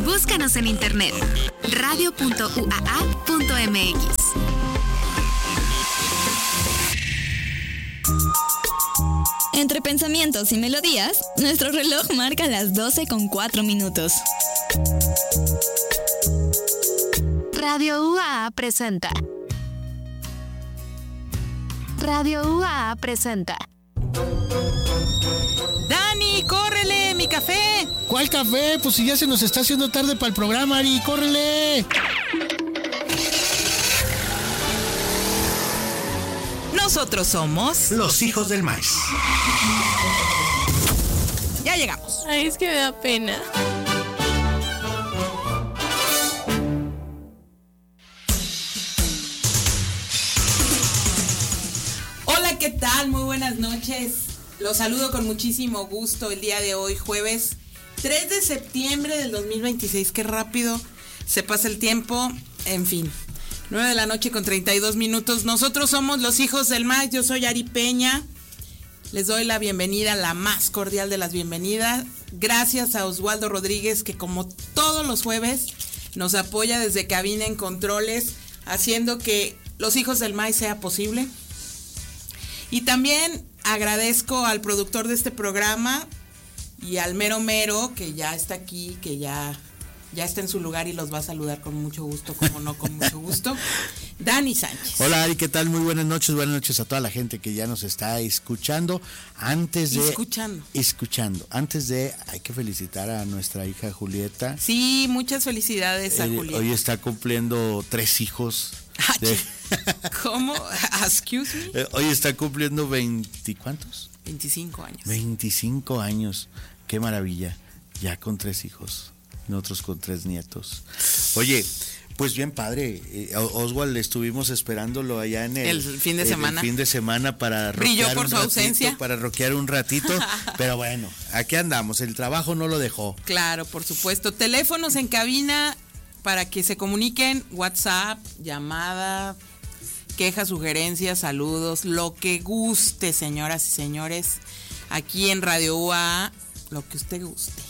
Búscanos en internet, radio.uaa.mx. Entre pensamientos y melodías, nuestro reloj marca las 12:04. Radio UAA presenta. Radio UAA presenta. ¡Dani, córrele, mi café! ¿Cuál café? Pues si ya se nos está haciendo tarde para el programa, Ari, córrele. Nosotros somos los hijos del maíz. Ya llegamos. Ay, es que me da pena. Hola, ¿qué tal? Muy buenas noches. Los saludo con muchísimo gusto el día de hoy, jueves 3 de septiembre del 2026. Qué rápido se pasa el tiempo. En fin, 9:32 p.m. Nosotros somos los hijos del maíz. Yo soy Ari Peña. Les doy la bienvenida, la más cordial de las bienvenidas. Gracias a Oswaldo Rodríguez, que como todos los jueves nos apoya desde cabina en controles, haciendo que los hijos del maíz sea posible. Y también agradezco al productor de este programa y al mero mero, que ya está aquí, que ya está en su lugar y los va a saludar con mucho gusto, como no, con mucho gusto. Dani Sánchez. Hola, Ari, ¿qué tal? Muy buenas noches a toda la gente que ya nos está escuchando. Escuchando. Antes de, hay que felicitar a nuestra hija Julieta. Sí, muchas felicidades a Julieta. Hoy está cumpliendo 3 hijos. ¿Cómo? Excuse me. Hoy está cumpliendo 20, ¿cuántos? 25 años. 25 años. Qué maravilla. Ya con 3 hijos. Nosotros con 3 nietos. Oye, pues bien padre. Oswald, estuvimos esperándolo allá en el fin de semana. El fin de semana para brilló rockear por su ausencia. Para rockear un ratito. Pero bueno, aquí andamos. El trabajo no lo dejó. Claro, por supuesto. Teléfonos en cabina para que se comuniquen. WhatsApp, llamada, quejas, sugerencias, saludos, lo que guste, señoras y señores. Aquí en Radio UA, lo que usted guste.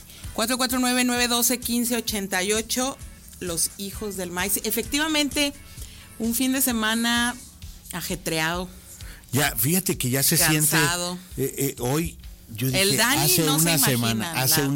449-912-1588, los hijos del maíz. Efectivamente, un fin de semana ajetreado. Ya, fíjate que ya se cansado. Siente. Hoy, yo dije, el Dani hace no una se semana,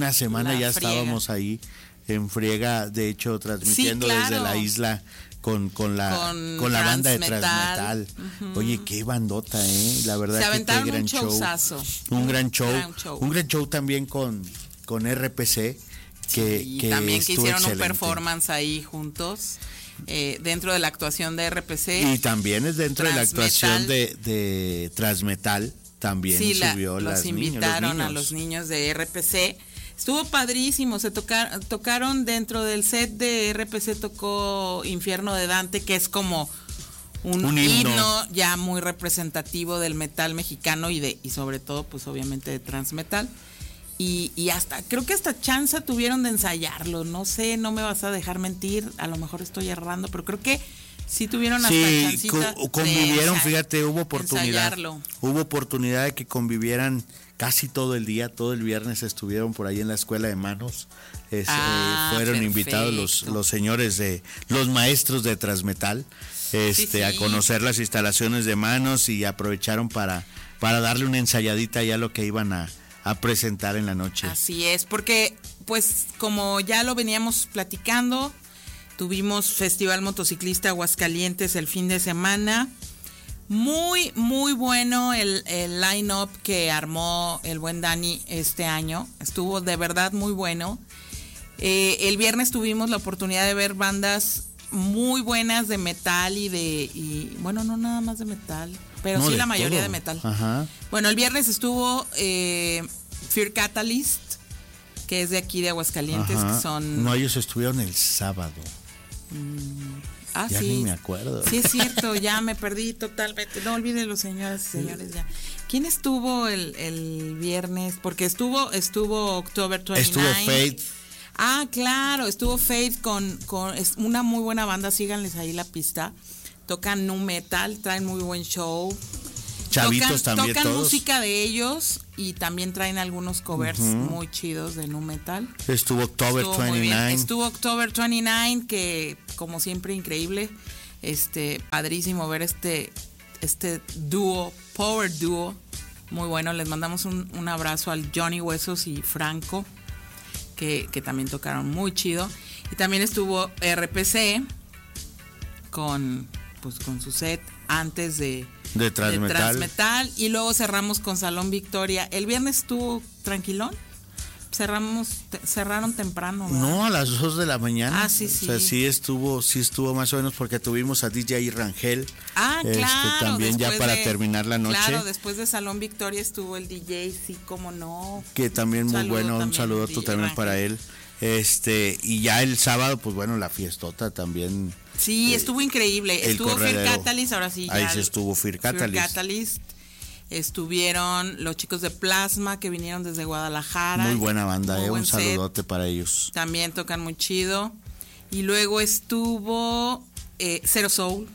ya friega. estábamos ahí en friega, de hecho, transmitiendo desde la isla con la banda de Transmetal. Uh-huh. Oye, qué bandota, la verdad se que qué gran un show. Un gran show también con RPC, que también que hicieron excelente. Un performance ahí juntos, dentro de la actuación de RPC. Y también es dentro de la actuación de Transmetal, también subió los invitaron a los niños de RPC. Estuvo padrísimo, se tocaron dentro del set de RPC, tocó Infierno de Dante, que es como un himno ya muy representativo del metal mexicano y sobre todo, pues obviamente de Transmetal. Y hasta, creo que hasta chance tuvieron de ensayarlo, no sé, no me vas a dejar mentir, a lo mejor estoy errando, pero creo que sí tuvieron hasta chancita. Convivieron, fíjate, hubo oportunidad de que convivieran casi todo el día, todo el viernes estuvieron por ahí en la escuela de manos, fueron perfecto. Invitados los señores los maestros de Transmetal, a conocer las instalaciones de manos y aprovecharon para darle una ensayadita ya a lo que iban a presentar en la noche. Así es, porque pues como ya lo veníamos platicando, tuvimos Festival Motociclista Aguascalientes el fin de semana. Muy, muy bueno el line-up que armó el buen Dani este año. Estuvo de verdad muy bueno. El viernes tuvimos la oportunidad de ver bandas muy buenas de metal y bueno, no nada más de metal, pero no, sí la mayoría todo. De metal. Ajá. Bueno, el viernes estuvo Fear Catalyst, que es de aquí de Aguascalientes. Ajá. Que son... No, ellos estuvieron el sábado. Ya sí. Ni me acuerdo. Sí, es cierto, ya me perdí totalmente. No olvídenlo, señoras y señores, ya. ¿Quién estuvo el viernes? Porque estuvo October 29. Estuvo Faith. Ah, claro, estuvo Faith con es una muy buena banda, síganles ahí la pista. Tocan nu metal, traen muy buen show. chavitos también tocan todos. música de ellos y también traen algunos covers muy chidos de nu metal. Estuvo October 29. Estuvo October 29, que como siempre increíble, padrísimo ver este dúo, power dúo, muy bueno. Les mandamos un abrazo al Johnny Huesos y Franco, que también tocaron muy chido. Y también estuvo RPC con su set antes de Transmetal, y luego cerramos con Salón Victoria. El viernes estuvo tranquilón. Cerraron temprano, ¿verdad? No, a las 2 de la mañana. Sí. O sea, sí estuvo más o menos, porque tuvimos a DJ Rangel. Claro. También ya para terminar la noche. Claro, después de Salón Victoria estuvo el DJ, sí, cómo no. Que también muy bueno, un saludo también para él. Y ya el sábado, pues bueno, la fiestota también. Sí, estuvo increíble. Estuvo Fear Catalyst, ahora sí. Ahí sí estuvo Fear Catalyst. Estuvieron los chicos de Plasma, que vinieron desde Guadalajara. Muy buena banda, un saludote para ellos. También tocan muy chido. Y luego estuvo Zero Soul.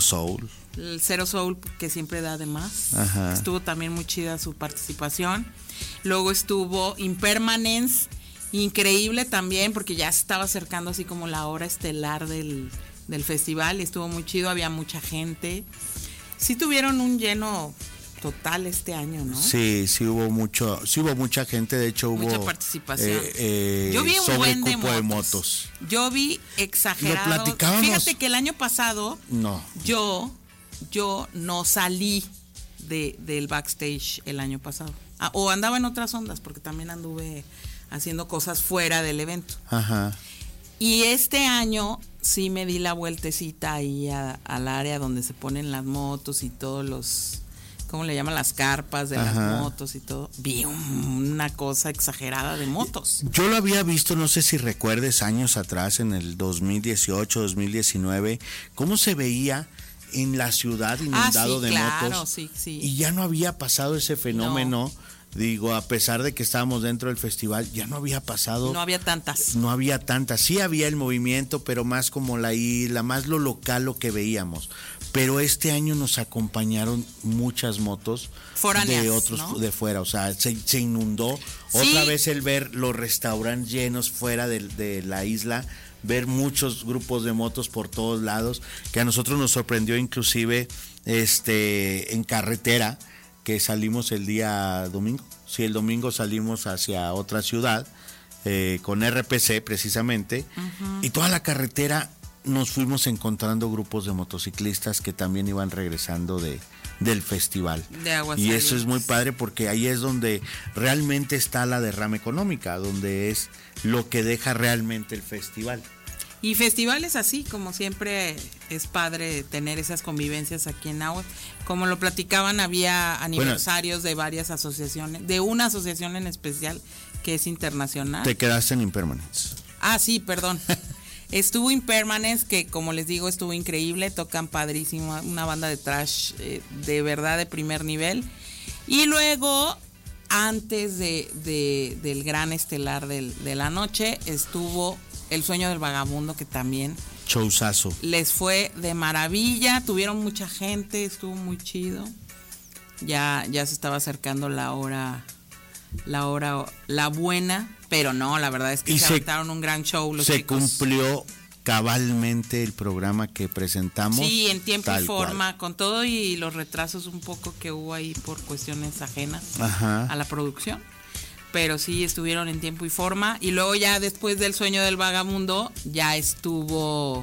El Zero Soul, que siempre da de más. Ajá. Estuvo también muy chida su participación. Luego estuvo Impermanence, increíble también, porque ya se estaba acercando así como la hora estelar del festival, y estuvo muy chido, había mucha gente. Sí tuvieron un lleno total este año, ¿no? Sí hubo mucha gente, de hecho hubo mucha participación. Yo vi un buen de motos. Yo vi exagerado. Lo platicábamos. Fíjate que el año pasado yo no salí del backstage el año pasado. O andaba en otras ondas, porque también anduve haciendo cosas fuera del evento. Ajá. Y este año sí me di la vueltecita ahí al área donde se ponen las motos y todos los, ¿cómo le llaman? Las carpas de las motos y todo. Vi una cosa exagerada de motos. Yo lo había visto, no sé si recuerdes, años atrás, en el 2018, 2019, cómo se veía en la ciudad inundado de motos. Sí. Y ya no había pasado ese fenómeno. No. Digo, a pesar de que estábamos dentro del festival, ya no había pasado. No había tantas. Sí había el movimiento, pero más como la isla, más lo local, lo que veíamos. Pero este año nos acompañaron muchas motos foráneas, de otros, ¿no? De fuera. O sea, se inundó. Sí. Otra vez el ver los restaurantes llenos fuera de la isla, ver muchos grupos de motos por todos lados, que a nosotros nos sorprendió inclusive en carretera, que salimos el día domingo. Sí, el domingo salimos hacia otra ciudad con RPC precisamente, y toda la carretera nos fuimos encontrando grupos de motociclistas que también iban regresando del festival. De Aguascalientes. Y eso es muy padre, porque ahí es donde realmente está la derrama económica, donde es lo que deja realmente el festival. Y festivales así, como siempre, es padre tener esas convivencias aquí en Nahuatl. Como lo platicaban, había aniversarios de varias asociaciones, de una asociación en especial que es internacional. Te quedaste en Impermanence. Sí, perdón. Estuvo Impermanence, que como les digo, estuvo increíble, tocan padrísimo, una banda de thrash de verdad de primer nivel. Y luego, antes del gran estelar de la noche, estuvo El Sueño del Vagabundo, que también showzazo. Les fue de maravilla, tuvieron mucha gente, estuvo muy chido. Ya se estaba acercando la hora buena, pero no, la verdad es que se aventaron un gran show los chicos. Se cumplió cabalmente el programa que presentamos. Sí, en tiempo y forma, con todo y los retrasos un poco que hubo ahí por cuestiones ajenas a la producción. Pero sí estuvieron en tiempo y forma. Y luego ya después del Sueño del Vagabundo ya estuvo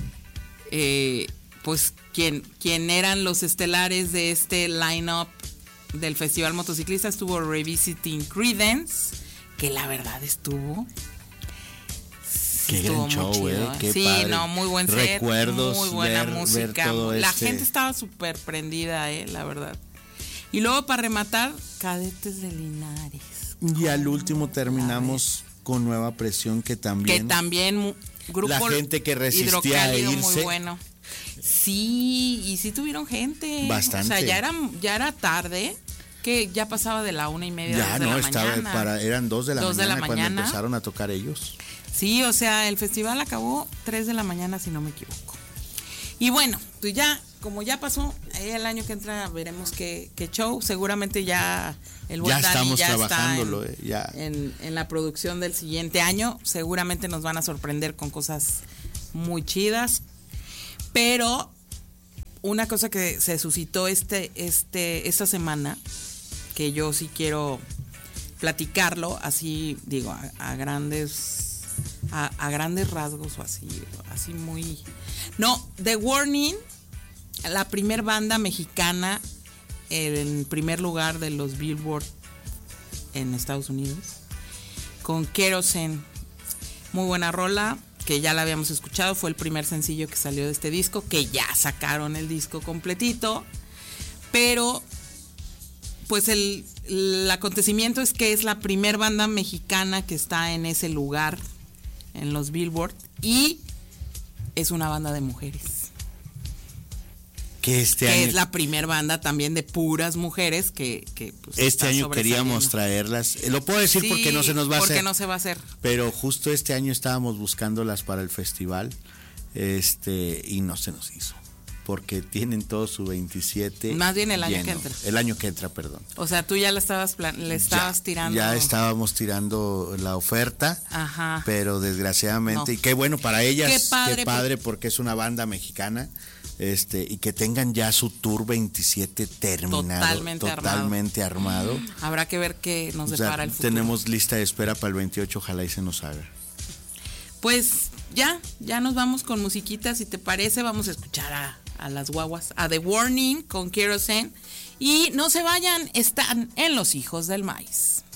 pues quien eran los estelares de este line-up del Festival Motociclista. Estuvo Revisiting Creedence, que la verdad estuvo qué gran show, qué sí, padre. Muy buen set, recuerdos, muy buena música. ver todo la gente estaba súper prendida, la verdad. Y luego, para rematar, Cadetes de Linares. Y al último terminamos con Nueva Presión, que también grupo la gente que resistía a irse. Muy bueno. Sí, y sí tuvieron gente. Bastante. O sea, ya era tarde, que ya pasaba de la 1:30 de la mañana. Eran 2 de la mañana cuando empezaron a tocar ellos. Sí, o sea, el festival acabó 3 de la mañana, si no me equivoco. Y bueno, pues ya como ya pasó, el año que entra veremos qué show. Seguramente ya el buen ya Dani estamos trabajándolo, ya en la producción del siguiente año. Seguramente nos van a sorprender con cosas muy chidas. Pero una cosa que se suscitó esta semana, que yo sí quiero platicarlo, así digo, a grandes rasgos o así muy... No, The Warning, la primer banda mexicana en primer lugar de los Billboard en Estados Unidos, con Kerosene. Muy buena rola, que ya la habíamos escuchado, fue el primer sencillo que salió de este disco, que ya sacaron el disco completito, pero pues el acontecimiento es que es la primer banda mexicana que está en ese lugar en los Billboard, y es una banda de mujeres. Que es la primer banda también de puras mujeres que pues, este año queríamos traerlas. Lo puedo decir sí, porque no se nos va a hacer. Porque no se va a hacer. Pero justo este año estábamos buscándolas para el festival, y no se nos hizo. Porque tienen todo su 27. Más bien el año que entra. El año que entra, perdón. O sea, tú ya le estabas tirando. Ya estábamos tirando la oferta. Ajá. Pero desgraciadamente, y qué bueno para ellas. Qué padre porque es una banda mexicana. Y que tengan ya su tour 27 terminado, totalmente armado. Habrá que ver qué nos depara el futuro. Tenemos lista de espera para el 28, ojalá y se nos haga. Pues ya nos vamos con musiquita, si te parece, vamos a escuchar a las guaguas, a The Warning con Kerosene, y no se vayan, están en Los Hijos del Maíz.